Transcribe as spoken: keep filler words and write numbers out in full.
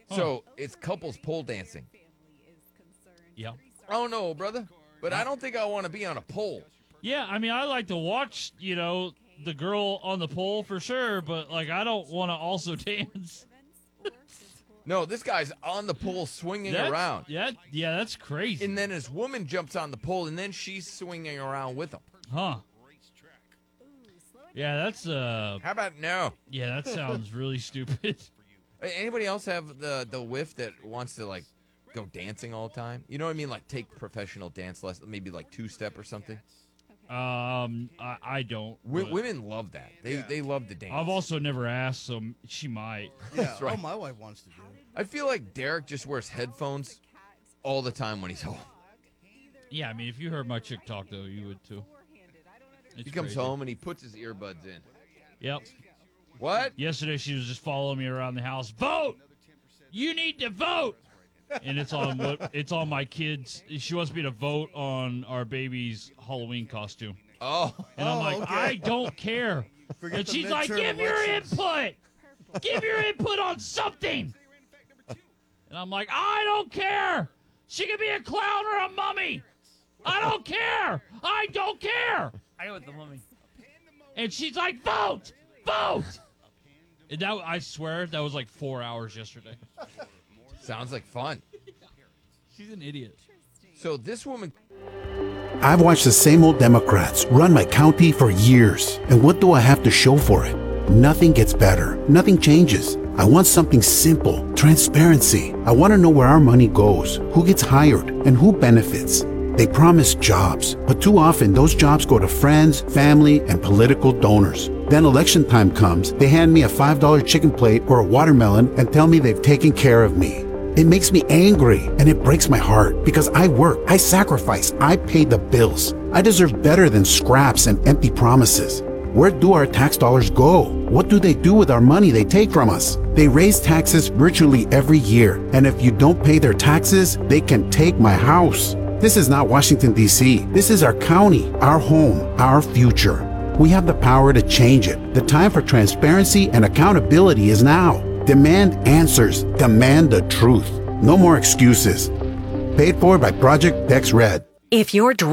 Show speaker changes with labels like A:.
A: So it's couples pole dancing.
B: Yeah.
A: I don't know, brother, but I don't think I want to be on a pole.
B: Yeah, I mean, I like to watch, you know, the girl on the pole for sure, but, like, I don't want to also dance.
A: No, this guy's on the pole swinging
B: That's,
A: around.
B: Yeah, yeah, that's crazy.
A: And then his woman jumps on the pole, and then she's swinging around with him.
B: Huh. Yeah, that's, uh...
A: How about no?
B: Yeah, that sounds really stupid.
A: Anybody else have the, the whiff that wants to, like, go dancing all the time? You know what I mean? Like, take professional dance lessons, maybe, like, two-step or something?
B: Um, I, I don't.
A: W- women love that. They
C: Yeah.
A: they love to dance.
B: I've also never asked, so she might.
C: Yeah,
A: That's right.
C: oh, my wife wants to do it.
A: I feel like Derek just wears headphones all the time when he's home.
B: Yeah, I mean, if you heard my chick talk, though, you would, too. It's
A: He comes
B: crazy.
A: home and he puts his earbuds in.
B: Yep.
A: What?
B: Yesterday, she was just following me around the house. Vote! You need to vote! And it's on what it's on my kids. She wants me to vote on our baby's Halloween costume.
A: Oh.
B: And I'm
C: Oh,
B: like,
C: okay.
B: I don't care.
C: Forget
B: And
C: the
B: she's like,
C: midterm
B: give your
C: elections."
B: input. Give your input on something. And I'm like, I don't care. She could be a clown or a mummy. I don't care. I don't care.
D: I go with the mummy.
B: And she's like, vote, vote. And that, I swear, that was like four hours yesterday.
A: Sounds like fun.
B: She's an idiot.
A: So this woman...
E: I've watched the same old Democrats run my county for years. And what do I have to show for it? Nothing gets better. Nothing changes. I want something simple. Transparency. I want to know where our money goes, who gets hired, and who benefits. They promise jobs, but too often those jobs go to friends, family, and political donors. Then election time comes, they hand me a five dollar chicken plate or a watermelon and tell me they've taken care of me. It makes me angry and it breaks my heart because I work, I sacrifice, I pay the bills. I deserve better than scraps and empty promises. Where do our tax dollars go? What do they do with our money they take from us? They raise taxes virtually every year, and if you don't pay their taxes, they can take my house. This is not Washington, D C. This is our county, our home, our future. We have the power to change it. The time for transparency and accountability is now. Demand answers. Demand the truth. No more excuses. Paid for by Project Dex Red.
F: If you're